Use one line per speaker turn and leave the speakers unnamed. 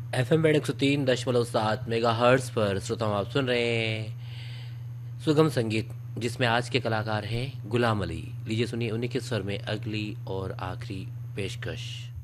FM band 103.7 mega hertz पर श्रोताओं आप सुन रहे हैं सुगम संगीत, जिसमें आज के कलाकार हैं गुलाम अली। लीजिए सुनिए उन्हीं के स्वर में अगली और आखिरी पेशकश।